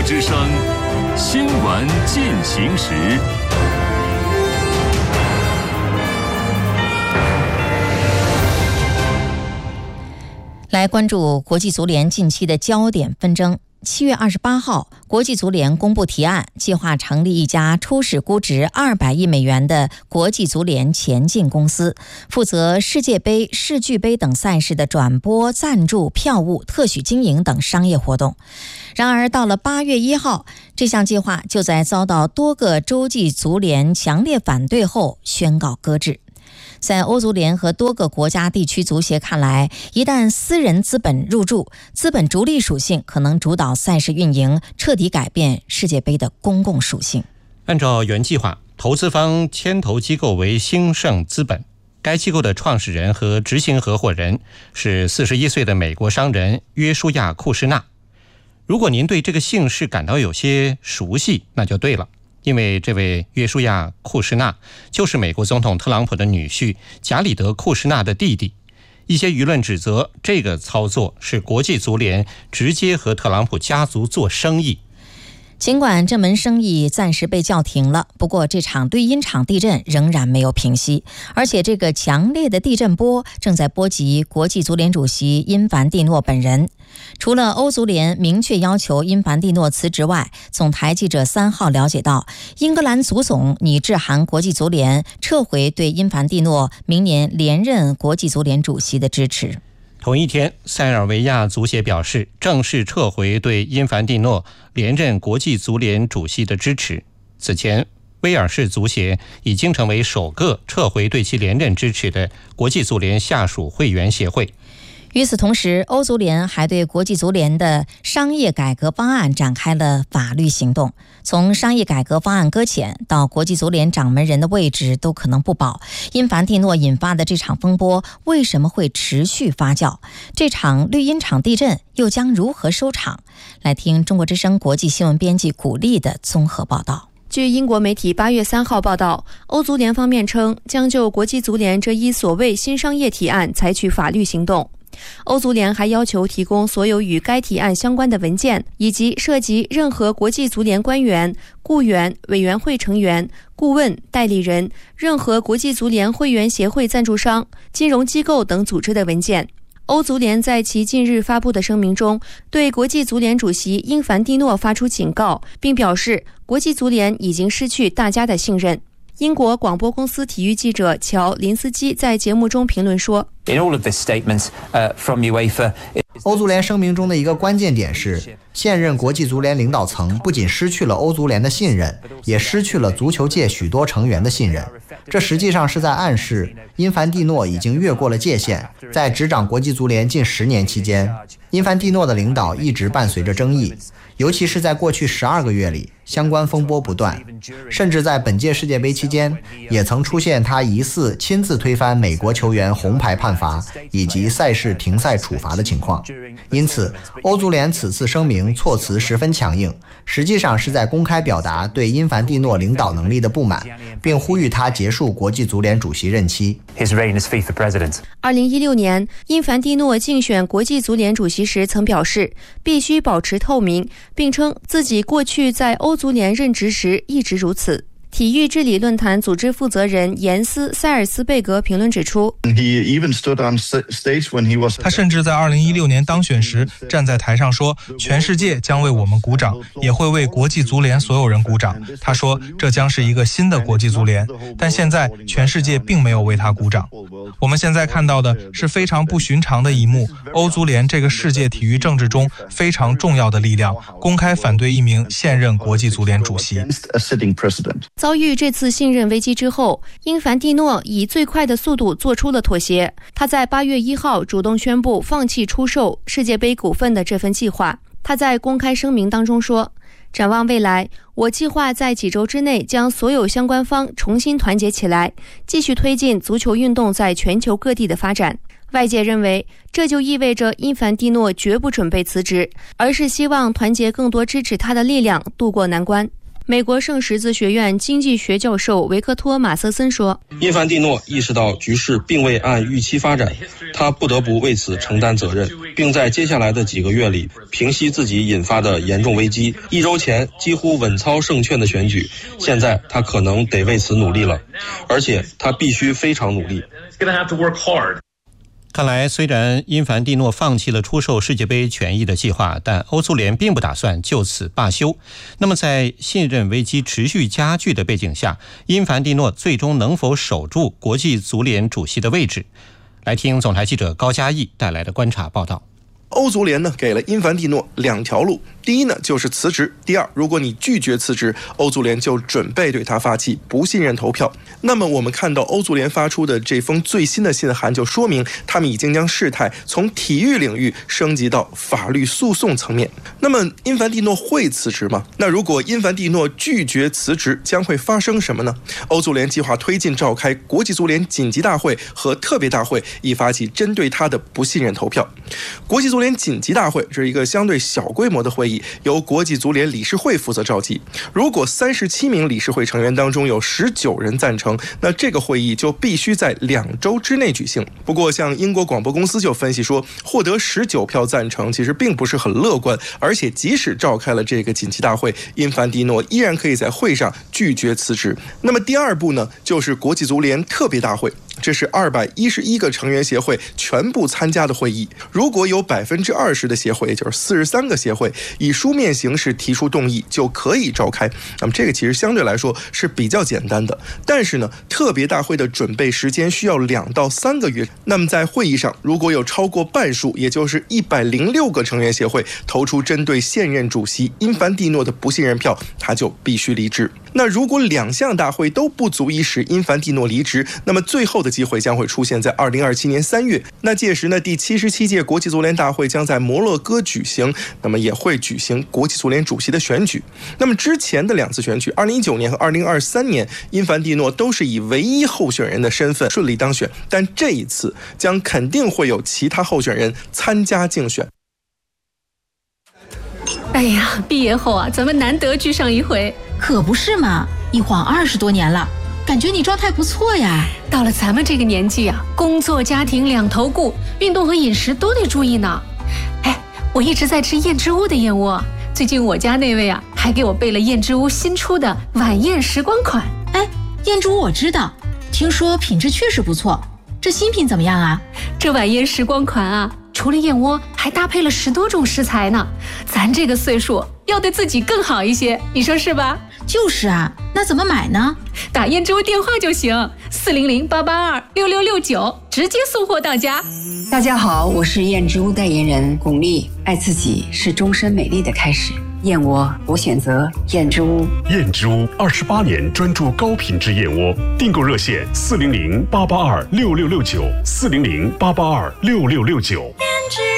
之声新闻进行时。 来关注国际足联近期的焦点纷争。7月28号，国际足联公布提案，计划成立一家初始估值200亿美元的国际足联前进公司，负责世界杯、世俱杯等赛事的转播、赞助、票务、特许经营等商业活动。然而，到了8月1号，这项计划就在遭到多个洲际足联强烈反对后宣告搁置。在欧足联和多个国家地区足协看来，一旦私人资本入驻，资本逐利属性可能主导赛事运营，彻底改变世界杯的公共属性。 按照原计划，投资方牵头机构为兴盛资本，该机构的创始人和执行合伙人是41岁的美国商人约书亚·库什纳。如果您对这个姓氏感到有些熟悉，那就对了。因为这位约书亚·库什纳就是美国总统特朗普的女婿贾里德·库什纳的弟弟。一些舆论指责这个操作是国际足联直接和特朗普家族做生意。 尽管这门生意暂时被叫停了，不过这场绿茵场地震仍然没有平息，而且这个强烈的地震波正在波及国际足联主席因凡蒂诺本人。除了欧足联明确要求因凡蒂诺辞职外，总台记者3号了解到，英格兰足总拟致函国际足联，撤回对因凡蒂诺明年连任国际足联主席的支持。 同一天，塞尔维亚足协表示正式撤回对因凡蒂诺连任国际足联主席的支持。此前，威尔士足协已经成为首个撤回对其连任支持的国际足联下属会员协会。 与此同时，欧足联还对国际足联的商业改革方案展开了法律行动。从商业改革方案搁浅到国际足联掌门人的位置都可能不保，因凡蒂诺引发的这场风波为什么会持续发酵？这场绿茵场地震又将如何收场？来听中国之声国际新闻编辑古丽的综合报道。 据英国媒体8月3号报道，欧足联方面称将就国际足联这一所谓新商业提案采取法律行动。欧足联还要求提供所有与该提案相关的文件，以及涉及任何国际足联官员、雇员、委员会成员、顾问、代理人、任何国际足联会员协会赞助商、金融机构等组织的文件。欧足联在其近日发布的声明中，对国际足联主席因凡蒂诺发出警告，并表示国际足联已经失去大家的信任。英国广播公司体育记者乔·林斯基在节目中评论说， 欧足联声明中的一个关键点是，现任国际足联领导层不仅失去了欧足联的信任，也失去了足球界许多成员的信任。这实际上是在暗示因凡蒂诺已经越过了界限。在执掌国际足联近10年期间，因凡蒂诺的领导一直伴随着争议，尤其是在过去12个月里，相关风波不断，甚至在本届世界杯期间，也曾出现他疑似亲自推翻美国球员红牌判罚以及赛事停赛处罚的情况。因此，欧足联此次声明措辞十分强硬，实际上是在公开表达对因凡蒂诺领导能力的不满，并呼吁他结束国际足联主席任期。 2016年，因凡蒂诺竞选国际足联主席时曾表示，必须保持透明，并称自己过去在欧足联任职时一直如此。体育治理论坛组织负责人严斯·塞尔斯贝格评论指出， 他甚至在2016年当选时站在台上说，全世界将为我们鼓掌，也会为国际足联所有人鼓掌。他说这将是一个新的国际足联，但现在全世界并没有为他鼓掌。我们现在看到的是非常不寻常的一幕，欧足联这个世界体育政治中非常重要的力量公开反对一名现任国际足联主席。 遭遇这次信任危机之后，因凡蒂诺以最快的速度做出了妥协。他在8月1号主动宣布放弃出售世界杯股份的这份计划。他在公开声明当中说，展望未来，我计划在几周之内将所有相关方重新团结起来，继续推进足球运动在全球各地的发展。外界认为，这就意味着因凡蒂诺绝不准备辞职，而是希望团结更多支持他的力量，渡过难关。 美国圣十字学院经济学教授维克托·马瑟森说， 因凡蒂诺意识到局势并未按预期发展，他不得不为此承担责任，并在接下来的几个月里平息自己引发的严重危机。1周前几乎稳操胜券的选举，现在他可能得为此努力了，而且他必须非常努力。 看来，虽然因凡蒂诺放弃了出售世界杯权益的计划，但欧足联并不打算就此罢休。那么，在信任危机持续加剧的背景下，因凡蒂诺最终能否守住国际足联主席的位置？来听总台记者高嘉毅带来的观察报道。 欧足联呢给了因凡蒂诺2条路，第一呢就是辞职，第二，如果你拒绝辞职，欧足联就准备对他发起不信任投票。那么我们看到欧足联发出的这封最新的信函，就说明他们已经将事态从体育领域升级到法律诉讼层面。那么因凡蒂诺会辞职吗？那如果因凡蒂诺拒绝辞职，将会发生什么呢？欧足联计划推进召开国际足联紧急大会和特别大会，以发起针对他的不信任投票。国际足联紧急大会是一个相对小规模的会议，由国际足联理事会负责召集。如果37名理事会成员当中有19人赞成，那这个会议就必须在2周之内举行。不过，像英国广播公司就分析说，获得19票赞成其实并不是很乐观，而且即使召开了这个紧急大会，因凡蒂诺依然可以在会上拒绝辞职。那么第二步呢，就是国际足联特别大会。这是211个成员协会全部参加的会议，如果有20%的协会，也就是43个协会以书面形式提出动议，就可以召开。那么这个其实相对来说是比较简单的，但是呢，特别大会的准备时间需要2到3个月。那么在会议上，如果有超过半数，也就是106个成员协会投出针对现任主席因凡蒂诺的不信任票，他就必须离职。那如果2项大会都不足以使因凡蒂诺离职，那么最后的机会将会出现在2027年3月。那届时呢，第77届国际足联大会将在摩洛哥举行，那么也会举行国际足联主席的选举。那么之前的2次选举，2019年和2023年，因凡蒂诺都是以唯一候选人的身份顺利当选，但这一次将肯定会有其他候选人参加竞选。 哎呀，毕业后啊，咱们难得聚上一回。 可不是嘛，一晃20多年了，感觉你状态不错呀。 到了咱们这个年纪啊，工作家庭2头顾，运动和饮食都得注意呢。哎，我一直在吃燕之屋的燕窝，最近我家那位啊，还给我备了燕之屋新出的晚宴时光款。 哎，燕之屋我知道，听说品质确实不错，这新品怎么样啊？ 这晚宴时光款啊，除了燕窝，还搭配了10多种食材呢。咱这个岁数要对自己更好一些，你说是吧？ 就是啊，那怎么买呢？ 打燕之屋电话就行，400-882-6669，直接送货到家。 大家好，我是燕之屋代言人巩俐。爱自己是终身美丽的开始，燕窝我选择燕之屋。 燕之屋28年专注高品质燕窝，订购热线400-882-6669，400-882-6669。